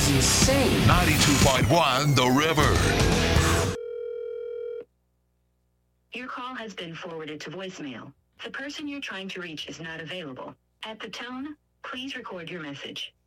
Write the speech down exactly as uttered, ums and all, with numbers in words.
is insane. ninety-two point one The River. Your call has been forwarded to voicemail. The person you're trying to reach is not available. At the tone, please record your message.